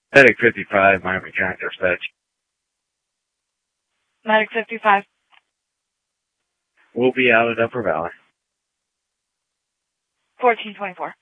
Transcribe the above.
Medic 55, Miami County Dispatch. Medic 55. We'll be out at Upper Valley. 1424.